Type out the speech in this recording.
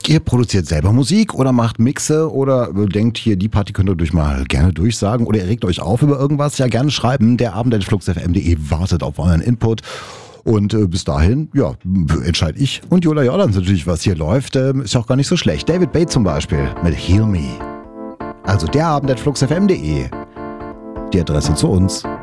Ihr produziert selber Musik oder macht Mixe oder denkt hier, die Party könnt ihr durch mal gerne durchsagen oder ihr regt euch auf über irgendwas, ja gerne schreiben. Der Abend@fluxfm.de wartet auf euren Input. Und bis dahin, ja, entscheide ich und Jola Jordans natürlich, was hier läuft. Ist ja auch gar nicht so schlecht. David Bate zum Beispiel mit Heal Me. Also der Abend@fluxfm.de. Die Adresse zu uns.